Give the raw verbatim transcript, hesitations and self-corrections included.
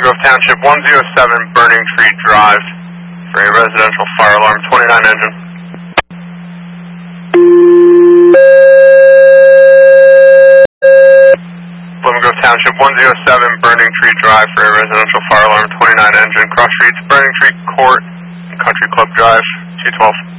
Grove Township, one oh seven Burning Tree Drive for a residential fire alarm, twenty-nine engine. Pleasant Grove Township, one oh seven Burning Tree Drive for a residential fire alarm, twenty-nine engine, cross streets, Burning Tree Court, Country Club Drive, two twelve.